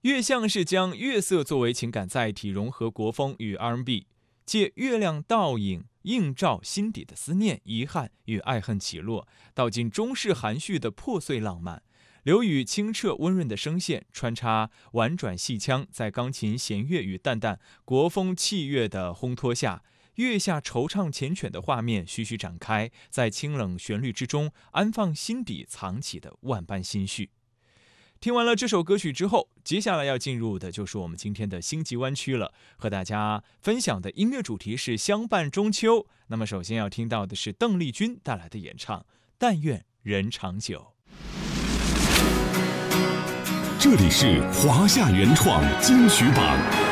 月相是将月色作为情感载体，融合国风与 R&B， 借月亮倒影映照心底的思念、遗憾与爱恨起落，道尽中式含蓄的破碎浪漫。刘宇清澈温润的声线，穿插婉转戏腔，在钢琴弦乐与淡淡国风器乐的烘托下，月下惆怅缱绻的画面徐徐展开，在清冷旋律之中安放心底藏起的万般心绪。听完了这首歌曲之后，接下来要进入的就是我们今天的星际湾区了，和大家分享的音乐主题是相伴中秋。那么首先要听到的是邓丽君带来的演唱《但愿人长久》。 这里是华夏原创金曲榜。